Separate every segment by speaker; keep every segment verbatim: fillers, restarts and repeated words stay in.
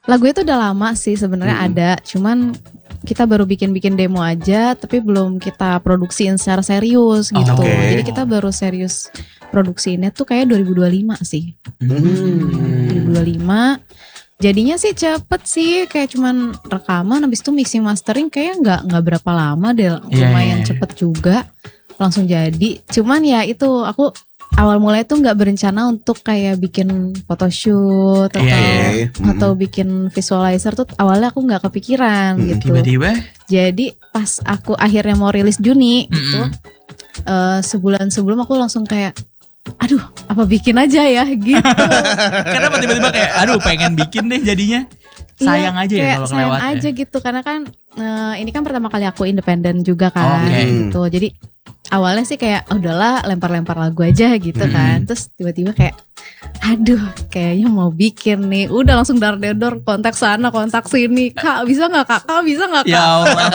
Speaker 1: Lagu itu udah lama sih sebenarnya
Speaker 2: Mm-mm.
Speaker 1: ada, cuman kita baru bikin-bikin demo aja, tapi belum kita produksiin secara serius gitu.
Speaker 2: Oke.
Speaker 1: Jadi kita baru serius produksiinnya tuh kayak dua ribu dua puluh lima sih.
Speaker 2: Hmm.
Speaker 1: dua ribu dua puluh lima. Jadinya sih cepet sih, kayak cuman rekaman, habis itu mixing mastering kayak nggak nggak berapa lama deh,
Speaker 2: Iya,
Speaker 1: lumayan
Speaker 2: iya, iya.
Speaker 1: cepet juga, langsung jadi. Cuman ya itu aku awal mulai tuh nggak berencana untuk kayak bikin photoshoot atau
Speaker 2: Iya,
Speaker 3: iya, iya.
Speaker 1: atau bikin visualizer tuh awalnya aku nggak kepikiran
Speaker 3: Mm-mm.
Speaker 1: gitu.
Speaker 2: Tiba-tiba.
Speaker 1: Jadi pas aku akhirnya mau rilis Juni gitu,
Speaker 2: Mm-mm.
Speaker 1: eh, sebulan sebelum aku langsung kayak, aduh apa bikin aja ya gitu.
Speaker 2: Kenapa tiba-tiba kayak, aduh pengen bikin deh jadinya. Sayang
Speaker 1: Iya,
Speaker 2: aja ya
Speaker 1: kayak
Speaker 2: kalau
Speaker 1: sayang
Speaker 2: kelewat ya.
Speaker 1: aja gitu karena kan eh, ini kan pertama kali aku independen juga kan
Speaker 2: Oke.
Speaker 1: gitu. Jadi awalnya sih kayak oh, udahlah lempar-lempar lagu aja gitu
Speaker 2: Mm-mm.
Speaker 1: kan. Terus tiba-tiba kayak aduh kayaknya mau bikin nih. Udah langsung dar-dedor kontak sana kontak sini. Kak bisa gak kak? Kak bisa gak kak?
Speaker 2: Ya Allah.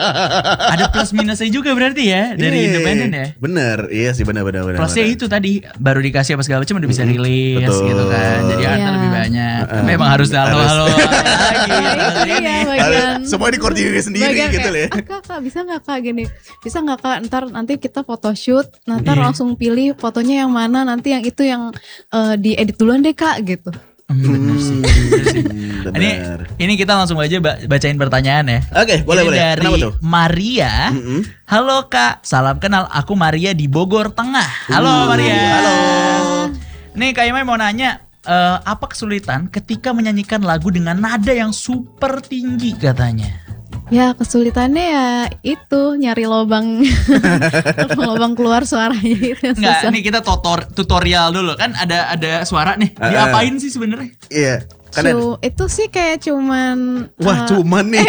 Speaker 2: Ada plus minusnya juga berarti ya dari
Speaker 3: Iya,
Speaker 2: independen ya.
Speaker 3: Bener, iya sih bener bener bener.
Speaker 2: Plusnya
Speaker 3: bener.
Speaker 2: itu tadi baru dikasih apa segala macam udah bisa
Speaker 3: Mm-mm.
Speaker 2: rilis
Speaker 3: Betul.
Speaker 2: gitu kan. Jadi artnya
Speaker 1: Iya.
Speaker 2: lebih banyak.
Speaker 3: Uh-uh.
Speaker 2: Memang harus halo-halo lagi.
Speaker 1: Nah, itu dia bagian
Speaker 3: Harus- semua dikoordinir sendiri
Speaker 1: bagian
Speaker 3: gitu
Speaker 1: kayak,
Speaker 3: ya.
Speaker 1: "Ah, kak, kak bisa gak kak gini? Bisa gak kak ntar nanti kita photoshoot, nanti
Speaker 2: Iya.
Speaker 1: langsung pilih fotonya yang mana, nanti yang itu yang eh, diedit duluan deh kak gitu."
Speaker 2: Hmm, bener sih. Bener sih.
Speaker 3: Hmm,
Speaker 2: Ini
Speaker 3: bener.
Speaker 2: ini kita langsung aja ba- bacain pertanyaan ya.
Speaker 3: Oke, boleh
Speaker 2: Ini
Speaker 3: boleh.
Speaker 2: dari
Speaker 3: Kenapa tuh?
Speaker 2: Maria.
Speaker 3: Mm-mm.
Speaker 2: Halo Kak, salam kenal. Aku Maria di Bogor Tengah. Halo
Speaker 3: Uh,
Speaker 2: Maria.
Speaker 3: halo.
Speaker 2: Nih Kak Imai mau nanya, eh, apa kesulitan ketika menyanyikan lagu dengan nada yang super tinggi katanya?
Speaker 1: Ya kesulitannya ya itu nyari lobang lobang keluar suaranya itu yang
Speaker 2: Enggak,
Speaker 1: susah.
Speaker 2: nih kita tutor, tutorial dulu kan ada ada suara nih.
Speaker 3: Uh-uh.
Speaker 2: Diapain sih sebenarnya?
Speaker 3: Iya. Kan ada-
Speaker 1: Cu- itu sih kayak cuman
Speaker 3: Wah,
Speaker 1: eh,
Speaker 3: cuman nih.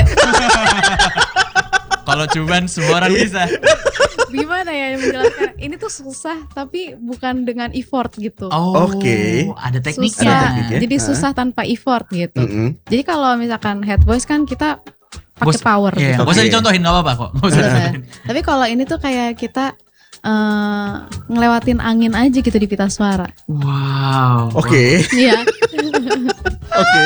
Speaker 2: Kalau cuman semua orang bisa.
Speaker 1: gimana ya menjelaskan? Ini tuh susah tapi bukan dengan effort gitu.
Speaker 2: Oh,
Speaker 3: Oke.
Speaker 2: ada tekniknya.
Speaker 1: Susah.
Speaker 3: Ada tekniknya.
Speaker 1: Jadi
Speaker 3: Ah.
Speaker 1: susah tanpa effort gitu.
Speaker 3: Mm-mm.
Speaker 1: Jadi kalau misalkan head voice kan kita pakai
Speaker 2: Bos-
Speaker 1: power
Speaker 2: Iya,
Speaker 1: gitu.
Speaker 2: nggak usah
Speaker 3: Oke.
Speaker 2: dicontohin nggak apa-apa kok. Nggak usah
Speaker 1: Bener.
Speaker 2: dicontohin.
Speaker 1: Tapi kalau ini tuh kayak kita eh, ngelewatin angin aja gitu di pita suara.
Speaker 2: Wow.
Speaker 3: Oke.
Speaker 1: Iya.
Speaker 3: Oke.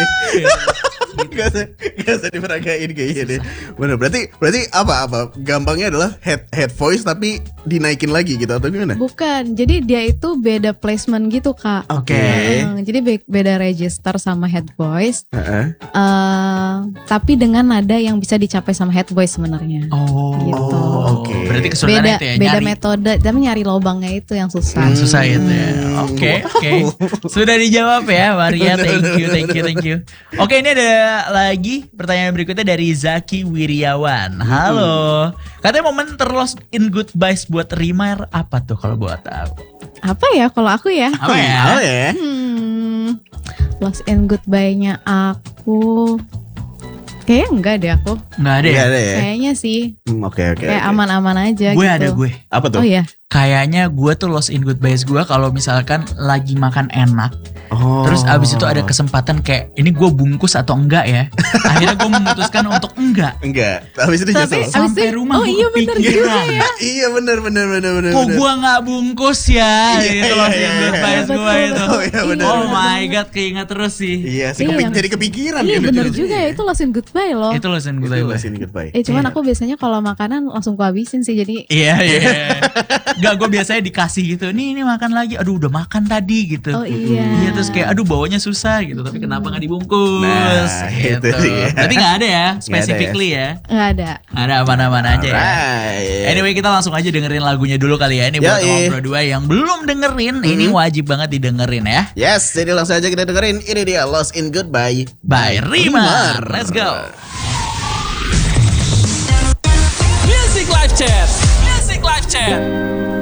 Speaker 3: Gak usah, gak usah diperagain kayaknya deh. Bener, berarti berarti apa apa? Gampangnya adalah head head voice tapi dinaikin lagi gitu atau gimana?
Speaker 1: Bukan. Jadi dia itu beda placement gitu, Kak.
Speaker 2: Oke.
Speaker 1: Hmm, jadi be- beda register sama head voice.
Speaker 3: Heeh.
Speaker 1: eh, tapi dengan nada yang bisa dicapai sama head voice sebenarnya.
Speaker 2: Oh,
Speaker 1: Gitu.
Speaker 3: oke.
Speaker 2: Berarti kesulitannya
Speaker 1: Beda
Speaker 2: itu ya
Speaker 1: beda
Speaker 2: nyari.
Speaker 1: metode, tapi nyari lobangnya itu yang susah.
Speaker 2: Hmm, susah itu ya.
Speaker 3: Hmm.
Speaker 2: Oke, oke. Sudah dijawab ya, Maria. Thank you, thank you, thank you. Oke, ini ada lagi pertanyaan berikutnya dari Zaki Wiryawan. Halo. Katanya momen terlost in goodbyes buat Rimar apa tuh kalau buat aku?
Speaker 1: Apa ya kalau aku ya?
Speaker 2: Apa ya?
Speaker 3: Oh ya.
Speaker 1: Hmm, lost and goodbye-nya aku kayaknya enggak deh aku.
Speaker 2: Nggak ada ya?
Speaker 3: Nggak ada ya.
Speaker 1: Kayaknya sih
Speaker 3: Hmm, Oke oke.
Speaker 1: kayak
Speaker 3: oke.
Speaker 1: aman-aman aja
Speaker 2: Gue
Speaker 1: gitu.
Speaker 2: ada gue.
Speaker 3: Apa tuh?
Speaker 1: Oh iya.
Speaker 2: Kayaknya gue tuh lost in goodbyes gue kalau misalkan lagi makan enak.
Speaker 3: Oh.
Speaker 2: Terus abis itu ada kesempatan kayak ini gue bungkus atau enggak ya. Akhirnya gue memutuskan untuk enggak.
Speaker 3: Enggak. Habis itu
Speaker 1: Tapi
Speaker 3: nyesel.
Speaker 1: abis
Speaker 2: Sampai
Speaker 1: itu-
Speaker 2: rumah
Speaker 1: oh
Speaker 2: gue
Speaker 1: iya bener
Speaker 2: kepikiran.
Speaker 1: juga ya.
Speaker 3: Iya benar benar benar benar.
Speaker 2: Kok
Speaker 3: benar.
Speaker 2: gue nggak bungkus ya?
Speaker 3: Iya,
Speaker 2: Gitu
Speaker 3: iya,
Speaker 2: lost
Speaker 3: iya,
Speaker 2: in
Speaker 3: iya.
Speaker 2: goodbyes gue
Speaker 1: Betul,
Speaker 2: itu.
Speaker 3: Oh iya benar.
Speaker 2: Oh
Speaker 1: bener
Speaker 2: my
Speaker 1: banget.
Speaker 2: god, keinget terus sih.
Speaker 3: Iya sih
Speaker 1: Iya.
Speaker 3: kepik- jadi kepikiran
Speaker 1: Iya
Speaker 3: gitu.
Speaker 1: bener
Speaker 3: Jujur.
Speaker 1: juga ya itu lost and goodbye loh.
Speaker 2: Itu lost in
Speaker 3: Itu
Speaker 2: goodbye gue.
Speaker 3: masih goodbye.
Speaker 1: Eh cuman
Speaker 2: Iya.
Speaker 1: aku biasanya kalau makanan langsung ku habisin sih jadi
Speaker 2: Iya iya. Gak, gue biasanya dikasih gitu. Nih ini makan lagi. Aduh udah makan tadi gitu.
Speaker 1: oh iya.
Speaker 2: Iya terus kayak aduh bawanya susah gitu. Tapi kenapa nggak dibungkus?
Speaker 3: Nah,
Speaker 2: gitu.
Speaker 3: itu dia.
Speaker 2: Tapi nggak ada ya,
Speaker 3: ada ya.
Speaker 2: specifically ya.
Speaker 1: Nggak ada.
Speaker 2: Nggak ada aman-aman aja ya.
Speaker 3: Alright.
Speaker 2: Anyway kita langsung aja dengerin lagunya dulu kali ya. Ini buat
Speaker 3: Yoi.
Speaker 2: ngobrol dua yang belum dengerin. Ini wajib banget didengerin ya.
Speaker 3: Yes, jadi langsung aja kita dengerin. Ini dia Lost in Goodbye
Speaker 2: By Rimar. Let's go. Music Live Chat. Music Live Chat.